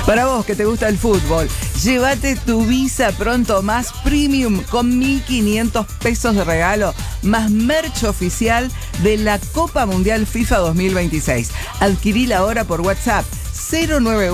Para vos que te gusta el fútbol, llévate tu Visa Pronto Más Premium con 1.500 pesos de regalo, más merch oficial de la Copa Mundial FIFA 2026. Adquirila ahora por WhatsApp 091